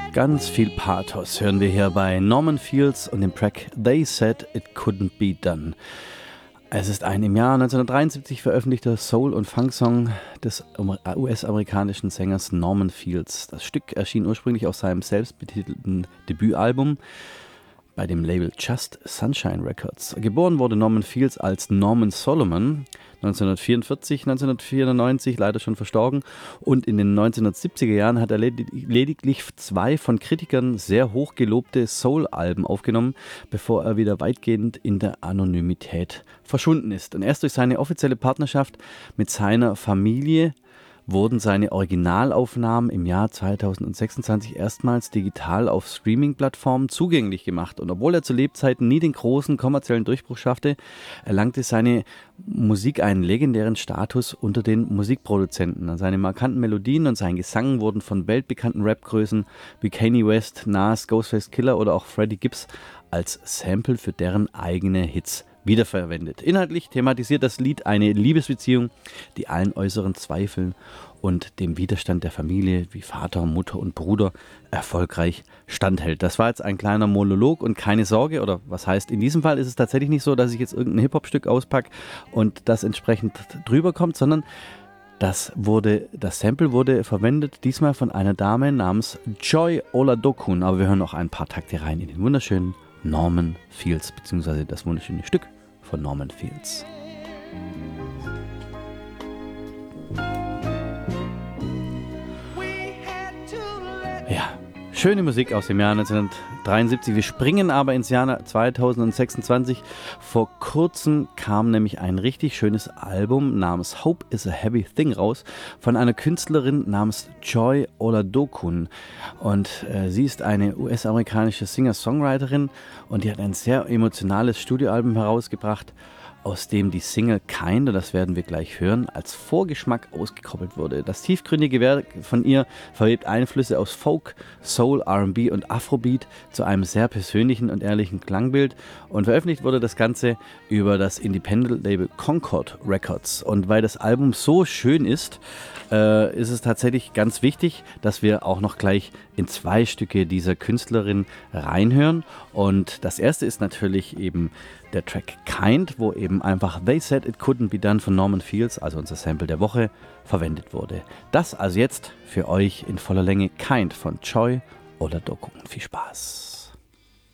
Ganz viel Pathos hören wir hier bei Norman Fields und dem Track They Said It Couldn't Be Done. Es ist ein im Jahr 1973 veröffentlichter Soul- und Funk-Song des US-amerikanischen Sängers Norman Fields. Das Stück erschien ursprünglich auf seinem selbstbetitelten Debütalbum bei dem Label Just Sunshine Records. Geboren wurde Norman Fields als Norman Solomon 1944, 1994, leider schon verstorben. Und in den 1970er Jahren hat er lediglich 2 von Kritikern sehr hoch gelobte Soul-Alben aufgenommen, bevor er wieder weitgehend in der Anonymität verschwunden ist. Und erst durch seine offizielle Partnerschaft mit seiner Familie wurden seine Originalaufnahmen im Jahr 2026 erstmals digital auf Streaming-Plattformen zugänglich gemacht. Und obwohl er zu Lebzeiten nie den großen kommerziellen Durchbruch schaffte, erlangte seine Musik einen legendären Status unter den Musikproduzenten. Seine markanten Melodien und sein Gesang wurden von weltbekannten Rapgrößen wie Kanye West, Nas, Ghostface Killah oder auch Freddie Gibbs als Sample für deren eigene Hits wiederverwendet. Inhaltlich thematisiert das Lied eine Liebesbeziehung, die allen äußeren Zweifeln und dem Widerstand der Familie wie Vater, Mutter und Bruder erfolgreich standhält. Das war jetzt ein kleiner Monolog und keine Sorge, oder was heißt, in diesem Fall ist es tatsächlich nicht so, dass ich jetzt irgendein Hip-Hop-Stück auspacke und das entsprechend drüber kommt, sondern das Sample wurde verwendet, diesmal von einer Dame namens Joy Oladokun, aber wir hören noch ein paar Takte rein in den wunderschönen Norman Fields, beziehungsweise das wunderschöne Stück von Norman Fields. Ja, schöne Musik aus dem Jahr 1973. Wir springen aber ins Jahr 2026. Vor kurzem kam nämlich ein richtig schönes Album namens Hope is a Heavy Thing raus von einer Künstlerin namens Joy Oladokun. Und sie ist eine US-amerikanische Singer-Songwriterin und die hat ein sehr emotionales Studioalbum herausgebracht, aus dem die Single Kind, und das werden wir gleich hören, als Vorgeschmack ausgekoppelt wurde. Das tiefgründige Werk von ihr verwebt Einflüsse aus Folk, Soul, R&B und Afrobeat zu einem sehr persönlichen und ehrlichen Klangbild, und veröffentlicht wurde das Ganze über das Independent-Label Concord Records. Und weil das Album so schön ist es tatsächlich ganz wichtig, dass wir auch noch gleich in 2 Stücke dieser Künstlerin reinhören. Und das erste ist natürlich eben der Track Kind, wo eben einfach They Said It Couldn't Be Done von Norman Fields, also unser Sample der Woche, verwendet wurde. Das also jetzt für euch in voller Länge Kind von Joy Oladokun. Viel Spaß!